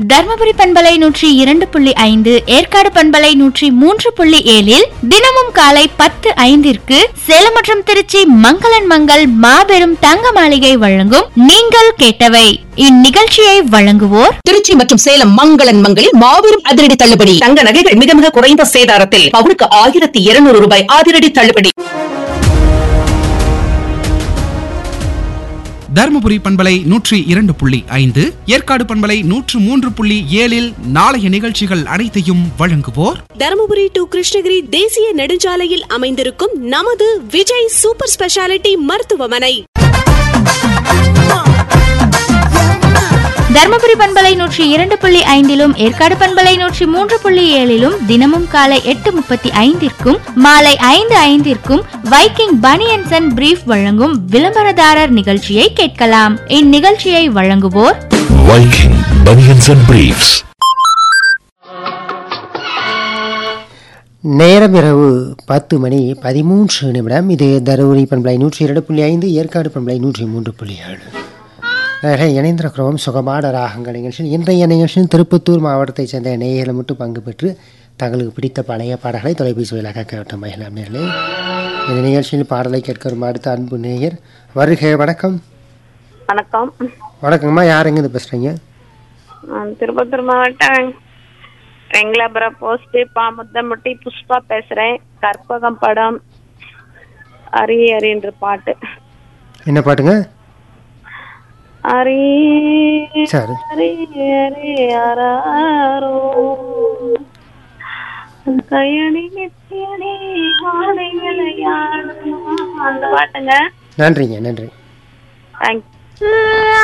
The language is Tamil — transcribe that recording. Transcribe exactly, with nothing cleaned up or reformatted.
தர்மபுரி பண்பலை நூற்றி இரண்டு புள்ளி ஐந்து, ஏற்காடு பண்பலை நூற்றி மூன்று புள்ளி ஏழில் தினமும் காலை பத்து ஐந்திற்கு சேலம் மற்றும் திருச்சி மங்களன் மங்கள் மாபெரும் தங்க மாளிகை வழங்கும் நீங்கள் கேட்டவை. இந்நிகழ்ச்சியை வழங்குவோர் திருச்சி மற்றும் சேலம் மங்களன் மங்களில் மாபெரும் அதிரடி தள்ளுபடி. தங்க நகைகள் மிக மிக குறைந்த சேதாரத்தில் பவுனுக்கு ஆயிரத்தி இருநூறு ரூபாய் அதிரடி தள்ளுபடி. தர்மபுரி பண்பலை நூற்றி இரண்டு புள்ளி ஐந்து, ஏற்காடு பண்பலை நூற்று மூன்று புள்ளி ஏழில் நாளைய நிகழ்ச்சிகள் அனைத்தையும் வழங்குவோர் தர்மபுரி டு கிருஷ்ணகிரி தேசிய நெடுஞ்சாலையில் அமைந்திருக்கும் நமது விஜய் சூப்பர் ஸ்பெஷாலிட்டி மருத்துவமனை. தர்மபுரி பண்பலை நூற்றி இரண்டு புள்ளி ஐந்திலும் ஏற்காடு பண்பலை நூற்றி மூன்று புள்ளி ஏழிலும் தினமும் காலை எட்டு முப்பத்தி ஐந்திற்கும் மாலை ஐந்து ஐந்திற்கும் வைக்கிங் பனியன்ஸ் அண்ட் பிரீஃப் வழங்கும் விளம்பரதாரர் நிகழ்ச்சியை கேட்கலாம். இந்நிகழ்ச்சியை வழங்குவோர் வைக்கிங் பனியன்ஸ் அண்ட் பிரீஃப்ஸ். நேரம் இரவு பத்து மணி பதிமூன்று நிமிடம். இது தருமபுரி பண்பலை நூற்றி இரண்டு புள்ளி ஐந்து, ஏற்காடு பண்பலை நூற்றி மூன்று புள்ளி ஏழு. இணைந்திருக்கிறோம் சுகமான ராகங்கள் நிகழ்ச்சியில். இன்றைய நிகழ்ச்சியில் திருப்பத்தூர் மாவட்டத்தைச் சேர்ந்த நேயர்களை மட்டும் பங்கு பெற்று தங்களுக்கு பிடித்த பழைய பாடல்களை தொலைபேசி வழியாக கேட்ட மகிழாம் நேர்களே. இந்த நிகழ்ச்சியில் பாடலை கேட்க அடுத்த அன்பு நேயர் வருக. வணக்கம். வணக்கம். வணக்கம்மா, யார் எங்கேருந்து பேசுறீங்க? திருப்பத்தூர் மாவட்டம் வெங்கலாபுரம் போஸ்ட் பாமுத்தம்பட்டி புஷ்பா பேசுறேன். கற்பகம் படம் அரி அரின்ற பாட்டு. என்ன பாட்டுங்க? அரி சரி. அந்த பாட்டுங்க. நன்றிங்க, நன்றி. தேங்க்யூ.